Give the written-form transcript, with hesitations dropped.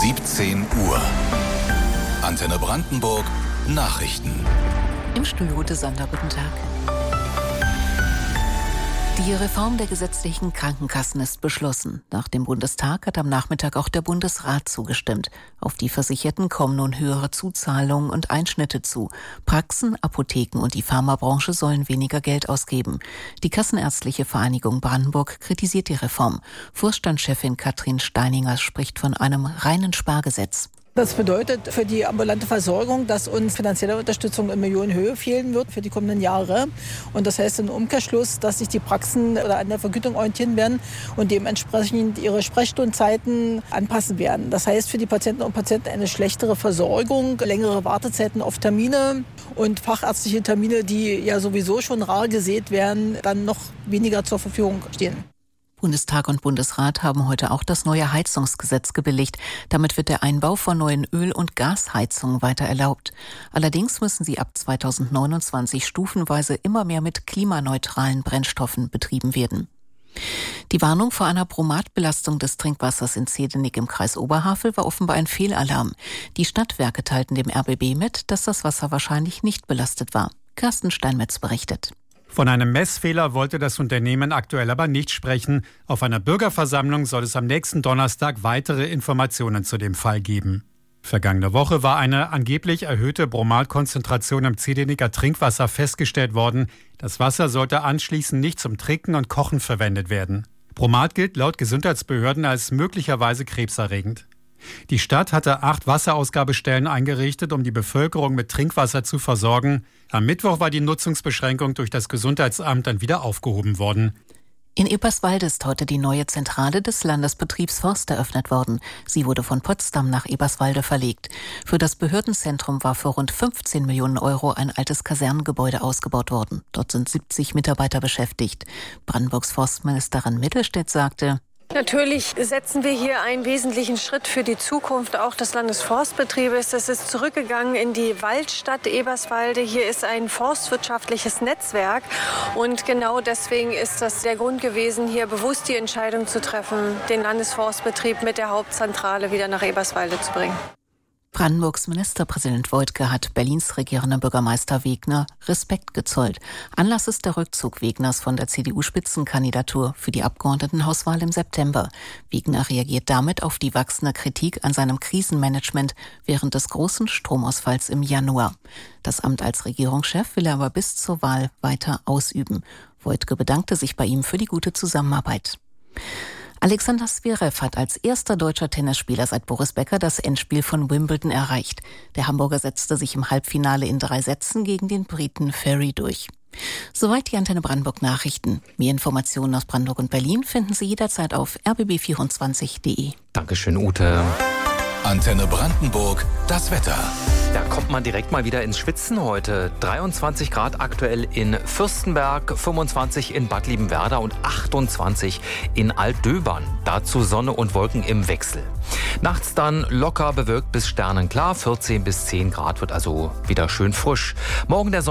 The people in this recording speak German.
17 Uhr. Antenne Brandenburg Nachrichten. Im Studio Ute Sander, guten Tag. Die Reform der gesetzlichen Krankenkassen ist beschlossen. Nach dem Bundestag hat am Nachmittag auch der Bundesrat zugestimmt. Auf die Versicherten kommen nun höhere Zuzahlungen und Einschnitte zu. Praxen, Apotheken und die Pharmabranche sollen weniger Geld ausgeben. Die Kassenärztliche Vereinigung Brandenburg kritisiert die Reform. Vorstandschefin Katrin Steininger spricht von einem reinen Spargesetz. Das bedeutet für die ambulante Versorgung, dass uns finanzielle Unterstützung in Millionenhöhe fehlen wird für die kommenden Jahre. Und das heißt im Umkehrschluss, dass sich die Praxen an der Vergütung orientieren werden und dementsprechend ihre Sprechstundenzeiten anpassen werden. Das heißt für die Patienten und Patienten eine schlechtere Versorgung, längere Wartezeiten auf Termine und fachärztliche Termine, die ja sowieso schon rar gesät werden, dann noch weniger zur Verfügung stehen. Bundestag und Bundesrat haben heute auch das neue Heizungsgesetz gebilligt. Damit wird der Einbau von neuen Öl- und Gasheizungen weiter erlaubt. Allerdings müssen sie ab 2029 stufenweise immer mehr mit klimaneutralen Brennstoffen betrieben werden. Die Warnung vor einer Bromatbelastung des Trinkwassers in Zehdenick im Kreis Oberhavel war offenbar ein Fehlalarm. Die Stadtwerke teilten dem RBB mit, dass das Wasser wahrscheinlich nicht belastet war. Carsten Steinmetz berichtet. Von einem Messfehler wollte das Unternehmen aktuell aber nicht sprechen. Auf einer Bürgerversammlung soll es am nächsten Donnerstag weitere Informationen zu dem Fall geben. Vergangene Woche war eine angeblich erhöhte Bromatkonzentration im Zehdenicker Trinkwasser festgestellt worden. Das Wasser sollte anschließend nicht zum Trinken und Kochen verwendet werden. Bromat gilt laut Gesundheitsbehörden als möglicherweise krebserregend. Die Stadt hatte 8 Wasserausgabestellen eingerichtet, um die Bevölkerung mit Trinkwasser zu versorgen. Am Mittwoch war die Nutzungsbeschränkung durch das Gesundheitsamt dann wieder aufgehoben worden. In Eberswalde ist heute die neue Zentrale des Landesbetriebs Forst eröffnet worden. Sie wurde von Potsdam nach Eberswalde verlegt. Für das Behördenzentrum war für rund 15 Millionen Euro ein altes Kasernengebäude ausgebaut worden. Dort sind 70 Mitarbeiter beschäftigt. Brandenburgs Forstministerin Mittelstädt sagte: Natürlich setzen wir hier einen wesentlichen Schritt für die Zukunft auch des Landesforstbetriebes. Das ist zurückgegangen in die Waldstadt Eberswalde. Hier ist ein forstwirtschaftliches Netzwerk. Und genau deswegen ist das der Grund gewesen, hier bewusst die Entscheidung zu treffen, den Landesforstbetrieb mit der Hauptzentrale wieder nach Eberswalde zu bringen. Brandenburgs Ministerpräsident Woidke hat Berlins regierender Bürgermeister Wegner Respekt gezollt. Anlass ist der Rückzug Wegners von der CDU-Spitzenkandidatur für die Abgeordnetenhauswahl im September. Wegner reagiert damit auf die wachsende Kritik an seinem Krisenmanagement während des großen Stromausfalls im Januar. Das Amt als Regierungschef will er aber bis zur Wahl weiter ausüben. Woidke bedankte sich bei ihm für die gute Zusammenarbeit. Alexander Zverev hat als erster deutscher Tennisspieler seit Boris Becker das Endspiel von Wimbledon erreicht. Der Hamburger setzte sich im Halbfinale in 3 Sätzen gegen den Briten Ferry durch. Soweit die Antenne Brandenburg Nachrichten. Mehr Informationen aus Brandenburg und Berlin finden Sie jederzeit auf rbb24.de. Dankeschön, Ute. Antenne Brandenburg, das Wetter. Da kommt man direkt mal wieder ins Schwitzen heute. 23 Grad aktuell in Fürstenberg, 25 in Bad Liebenwerda und 28 in Altdöbern. Dazu Sonne und Wolken im Wechsel. Nachts dann locker bewölkt bis sternenklar, 14 bis 10 Grad, wird also wieder schön frisch. Morgen der